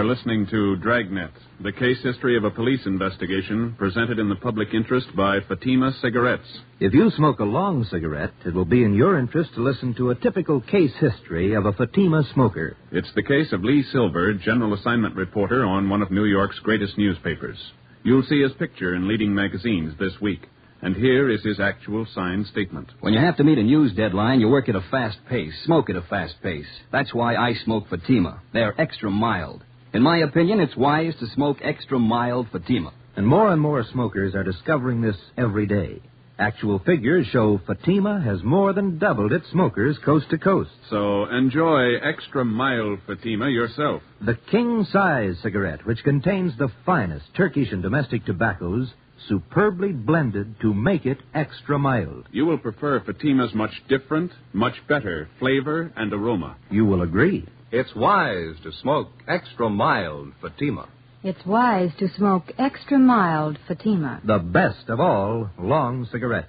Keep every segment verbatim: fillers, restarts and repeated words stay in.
are listening to Dragnet, the case history of a police investigation presented in the public interest by Fatima Cigarettes. If you smoke a long cigarette, it will be in your interest to listen to a typical case history of a Fatima smoker. It's the case of Lee Silver, general assignment reporter on one of New York's greatest newspapers. You'll see his picture in leading magazines this week. And here is his actual signed statement. When you have to meet a news deadline, you work at a fast pace, smoke at a fast pace. That's why I smoke Fatima. They're extra mild. In my opinion, it's wise to smoke extra mild Fatima. And more and more smokers are discovering this every day. Actual figures show Fatima has more than doubled its smokers coast to coast. So enjoy extra mild Fatima yourself. The king-size cigarette, which contains the finest Turkish and domestic tobaccos, superbly blended to make it extra mild. You will prefer Fatima's much different, much better flavor and aroma. You will agree. It's wise to smoke extra mild Fatima. It's wise to smoke extra mild Fatima. The best of all long cigarettes.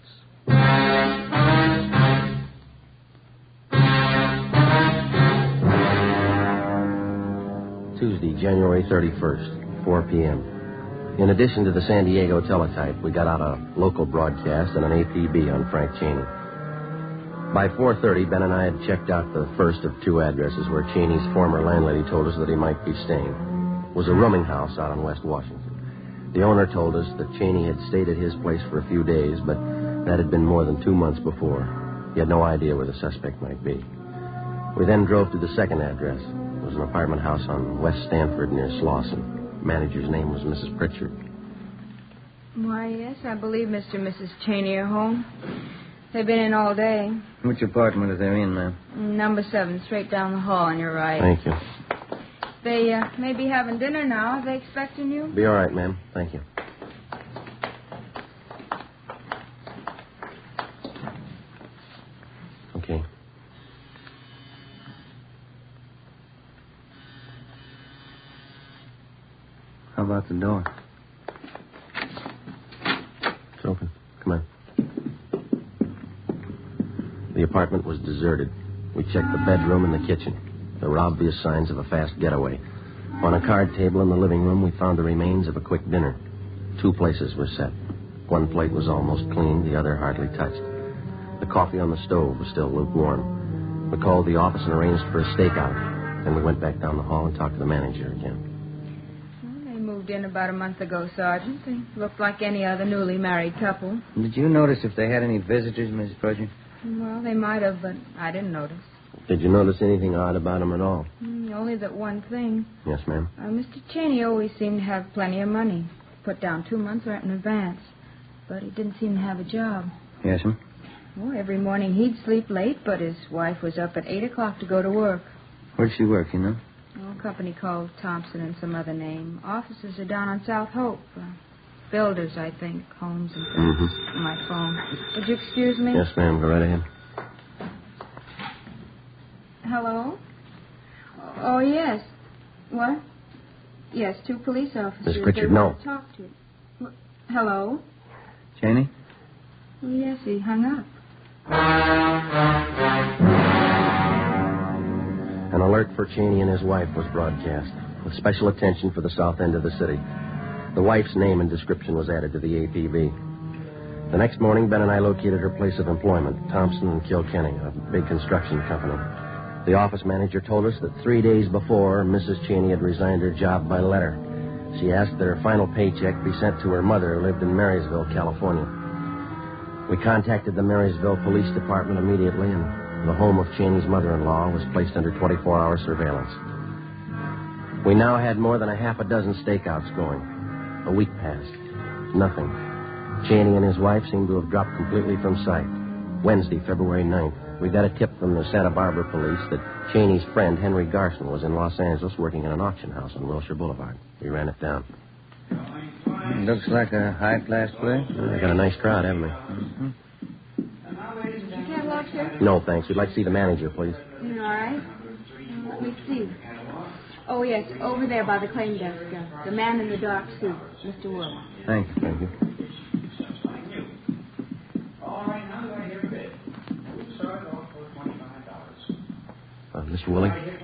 Tuesday, January thirty-first, four p.m. In addition to the San Diego teletype, we got out a local broadcast and an A P B on Frank Cheney. By four thirty, Ben and I had checked out the first of two addresses where Cheney's former landlady told us that he might be staying. It was a rooming house out on West Washington. The owner told us that Cheney had stayed at his place for a few days, but that had been more than two months before. He had no idea where the suspect might be. We then drove to the second address. It was an apartment house on West Stanford near Slauson. Manager's name was Missus Pritchard. Why, yes, I believe Mister and Missus Cheney are home. They've been in all day. Which apartment are they in, ma'am? Number seven, straight down the hall on your right. Thank you. They uh, may be having dinner now. Are they expecting you? Be all right, ma'am. Thank you. Okay. How about the door? It's open. Come on. The apartment was deserted. We checked the bedroom and the kitchen. There were obvious signs of a fast getaway. On a card table in the living room, we found the remains of a quick dinner. Two places were set. One plate was almost clean, the other hardly touched. The coffee on the stove was still lukewarm. We called the office and arranged for a stakeout. Then we went back down the hall and talked to the manager again. Moved in about a month ago, Sergeant. They looked like any other newly married couple. Did you notice if they had any visitors, Missus Pritchard? Well, they might have, but I didn't notice. Did you notice anything odd about them at all? Mm, only that one thing. Yes, ma'am. Uh, Mister Cheney always seemed to have plenty of money. Put down two months' rent in advance. But he didn't seem to have a job. Yes, ma'am. Well, every morning he'd sleep late, but his wife was up at eight o'clock to go to work. Where'd she work, you know? Oh, a company called Thompson and some other name. Offices are down on South Hope. Uh, builders, I think. Homes and things. Mm-hmm. My phone. Would you excuse me? Yes, ma'am. Go right ahead. Hello? Oh, yes. What? Yes, two police officers. Miss Pritchard, they no. want to talk to you. What? Hello? Cheney? Oh, yes, he hung up. An alert for Cheney and his wife was broadcast, with special attention for the south end of the city. The wife's name and description was added to the A P B. The next morning, Ben and I located her place of employment, Thompson and Kilkenny, a big construction company. The office manager told us that three days before, Missus Cheney had resigned her job by letter. She asked that her final paycheck be sent to her mother, who lived in Marysville, California. We contacted the Marysville Police Department immediately, and the home of Cheney's mother-in-law was placed under twenty-four hour surveillance. We now had more than a half a dozen stakeouts going. A week passed. Nothing. Cheney and his wife seemed to have dropped completely from sight. Wednesday, February ninth, we got a tip from the Santa Barbara police that Cheney's friend, Henry Garson, was in Los Angeles working in an auction house on Wilshire Boulevard. We ran it down. Looks like a high-class place. Uh, they got a nice crowd, haven't they? Mm-hmm. No, thanks. We'd like to see the manager, please. All right. Let me see. Oh, yes, over there by the claim desk. Uh, the man in the dark suit, Mister Wood. Thank you. Thank you. Uh, Mister Willie?